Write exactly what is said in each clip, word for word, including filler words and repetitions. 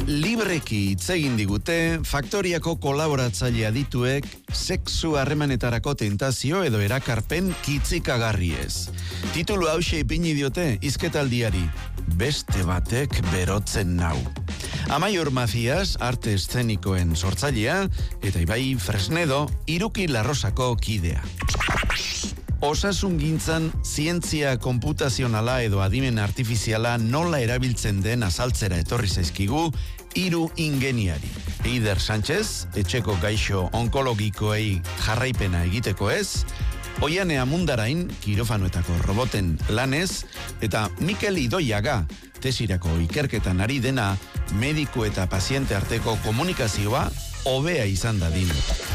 Libreki hitz egin digute faktoriako kolaboratzaile adituek sexu harremanetarako tentazio edo erakarpen kitzikagarriez. Titulu hauxe ipini diote hizketaldiari, beste batek berotzen nau. Amaiur Macias, arte eszenikoen sortzailea, eta Ibai Fresnedo, Iruki Larrosako kidea. Osasungintzan zientzia konputazionala edo adimen artifiziala nola erabiltzen den azaltzera etorri zaizkigu hiru ingeniari. Eider Sánchez, etxeko gaixo onkologikoei jarraipena egiteko ez, Oiane Amundarain, kirofanoetako roboten lanez, eta Mikel Idoiaga, tesirako ikerketan ari dena, mediku eta paziente arteko komunikazioa hobea izan dadin.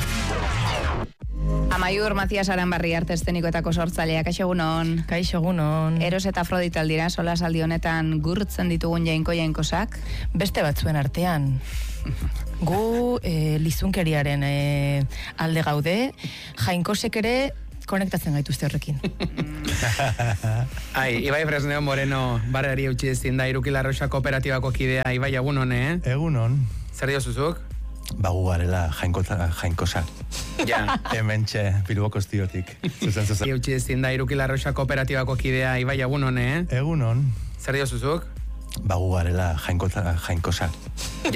Amaiur Macias Aranbarri arte eszenikoetako sortzaileak, kaixo egunon. Kaixo egunon. Eros eta Afrodita aldira, sola saldi honetan gurtzen ditugun jainko jainkosak. Beste batzuen artean. Gu e, lizunkeriaren e, alde gaude, jainkosek ere konektatzen gaituzte horrekin. Ai, Ibai Fresneo Moreno, barrari eutxi ezin da, Iruki Larrosa kooperatibako kidea, Ibai, egunon, eh? Egunon. Zer diozuzuk? Bagu garela jainkosa. Ja. Hementxe, Bilboko estiotik. Zuzen, zuzen. Eutxi ezin da, Iruki Larrosa kooperatibako kidea, Ibai, egunon, eh? Egunon. Zer diozuzuk? Bagu garela jainkosa.